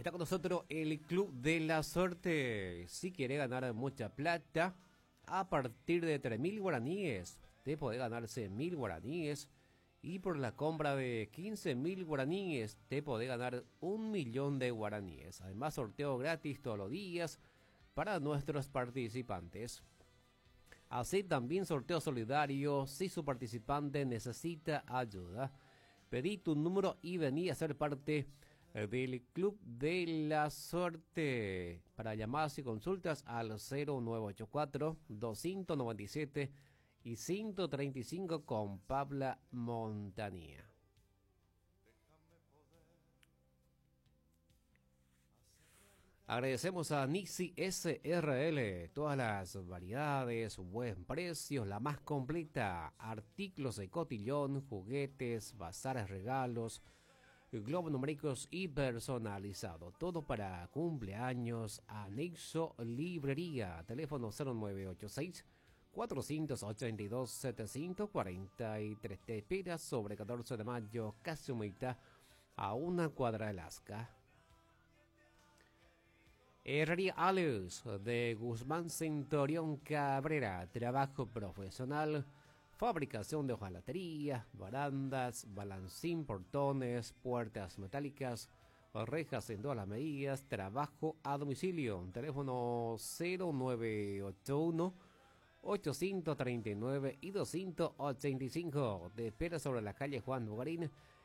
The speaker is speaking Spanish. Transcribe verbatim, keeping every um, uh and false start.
Está con nosotros el Club de la Suerte. Si quiere ganar mucha plata, a partir de tres mil guaraníes, te puede ganarse mil guaraníes. Y por la compra de quince mil guaraníes, te puede ganar un millón de guaraníes. Además, sorteo gratis todos los días para nuestros participantes. Así también sorteo solidario si su participante necesita ayuda. Pedí tu número y vení a ser parte del Club de la Suerte. Para llamadas y consultas al cero nueve ocho cuatro, dos nueve siete y ciento treinta y cinco con Pabla Montanía. Agradecemos a Nixi S R L, todas las variedades, buen precio, la más completa, artículos de cotillón, juguetes, bazares, regalos, globos numéricos y personalizado. Todo para cumpleaños. Anexo Librería. Teléfono cero nueve ocho seis, cuatro ocho dos, siete cuatro tres. Te espera sobre catorce de mayo, casi humita, a una cuadra de Alaska. Herrería Alex de Guzmán Centurión Cabrera. Trabajo profesional. Fabricación de hojalatería, barandas, balancín, portones, puertas metálicas, rejas en todas las medidas, trabajo a domicilio. Teléfono cero nueve ocho uno, ocho tres nueve y dos ocho cinco. Te espera sobre la calle Juan Bugarín,